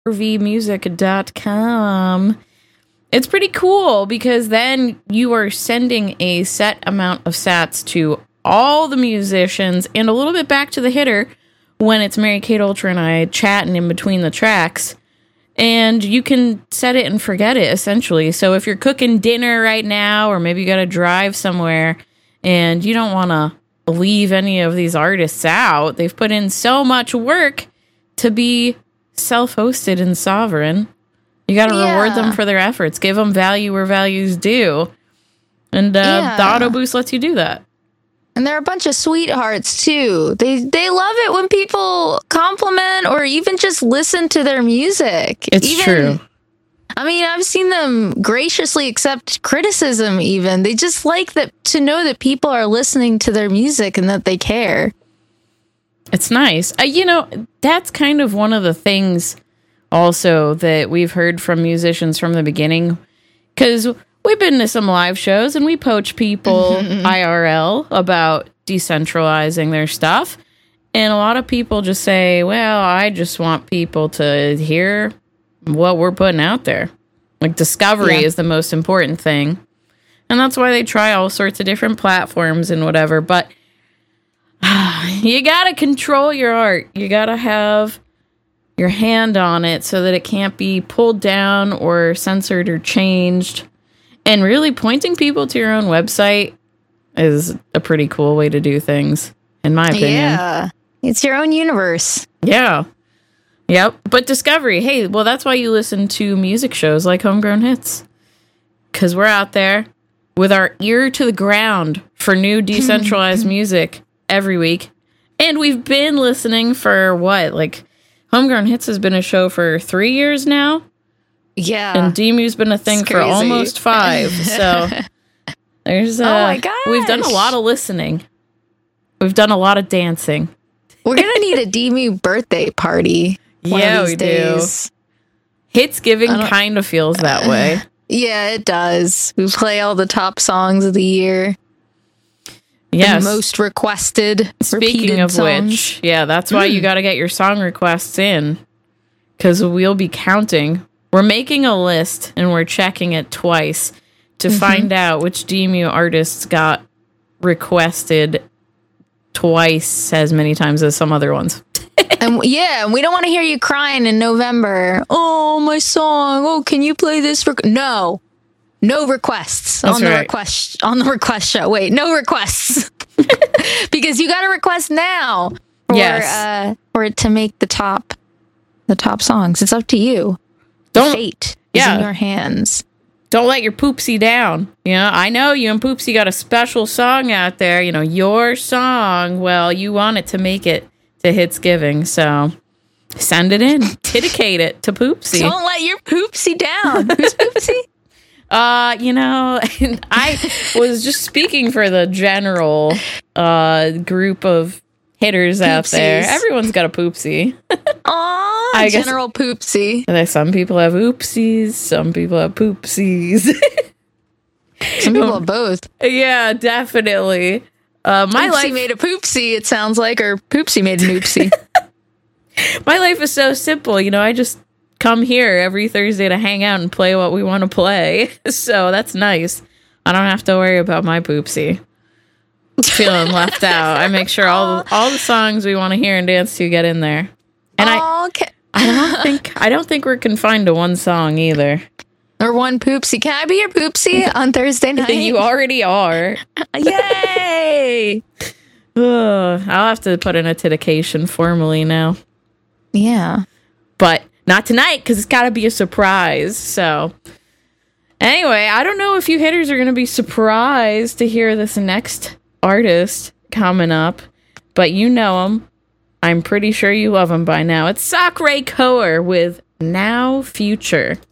rvmusic.com. It's pretty cool because then you are sending a set amount of sats to all the musicians and a little bit back to the hitter when it's Mary Kate Ultra and I chatting in between the tracks. And you can set it and forget it, essentially. So if you're cooking dinner right now, or maybe you got to drive somewhere and you don't want to leave any of these artists out, they've put in so much work to be self-hosted and sovereign. You got to reward them for their efforts. Give them value where value's due. And the Auto Boost lets you do that. And they're a bunch of sweethearts, too. They love it when people compliment or even just listen to their music. It's true. I mean, I've seen them graciously accept criticism, even. They just like that to know that people are listening to their music and that they care. It's nice. That's kind of one of the things also that we've heard from musicians from the beginning. Because we've been to some live shows and we poach people IRL about decentralizing their stuff. And a lot of people just say, well, I just want people to hear what we're putting out there. Like, discovery is the most important thing. And that's why they try all sorts of different platforms and whatever. But you got to control your art. You got to have your hand on it so that it can't be pulled down or censored or changed. And really pointing people to your own website is a pretty cool way to do things, in my opinion. Yeah. It's your own universe. Yeah. Yep. But discovery, hey, well, that's why you listen to music shows like Homegrown Hits. Because we're out there with our ear to the ground for new decentralized music every week. And we've been listening for Homegrown Hits has been a show for 3 years now. Yeah. And Demu's been a thing for almost 5. So there's oh my gosh. We've done a lot of listening. We've done a lot of dancing. We're going to need a Demu birthday party. Yeah, we days. Do. Hitsgiving kind of feels that way. Yeah, it does. We play all the top songs of the year. Yes. The most requested. Speaking of songs. which, yeah, that's why you got to get your song requests in. Because we'll be counting. We're making a list and we're checking it twice to find out which Demu artists got requested twice as many times as some other ones. And we don't want to hear you crying in November. Oh, my song. Oh, can you play this? No requests on the request show. Wait, no requests because you got to request now. For it to make the top songs. It's up to you. Fate is in your hands. Don't let your poopsie down. I know you and Poopsie got a special song out there. Your song. Well, you want it to make it to Hitsgiving, so send it in. Dedicate it to Poopsie. Don't let your Poopsie down. Who's Poopsie? I was just speaking for the general group of hitters out there. Everyone's got a Poopsie. Aw, general Poopsie. Some people have oopsies, some people have poopsies. Some people have both. Yeah, definitely. My life made a poopsie, it sounds like, or Poopsie made an oopsie. My life is so simple. I just come here every Thursday to hang out and play what we want to play. So that's nice. I don't have to worry about my Poopsie feeling left out. I make sure all the songs we want to hear and dance to get in there. And I don't think we're confined to one song either. Or one Poopsie. Can I be your Poopsie on Thursday night? You already are. Yay! I'll have to put in a dedication formally now. Yeah. But not tonight, because it's got to be a surprise. So, anyway, I don't know if you hitters are going to be surprised to hear this next artist coming up. But you know him. I'm pretty sure you love him by now. It's Sakurai Koer with Now Future.